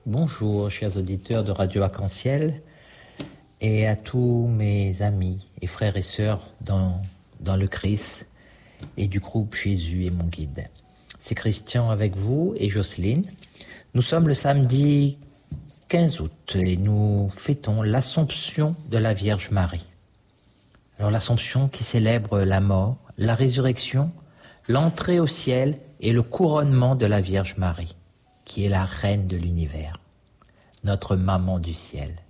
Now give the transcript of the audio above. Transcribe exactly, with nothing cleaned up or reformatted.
Bonjour, chers auditeurs de Radio Arc-en-Ciel et à tous mes amis et frères et sœurs dans, dans le Christ et du groupe Jésus est mon guide. C'est Christian avec vous et Jocelyne. Nous sommes le samedi quinze août et nous fêtons l'Assomption de la Vierge Marie. Alors l'Assomption qui célèbre la mort, la résurrection, l'entrée au ciel et le couronnement de la Vierge Marie, qui est la reine de l'univers, notre maman du ciel.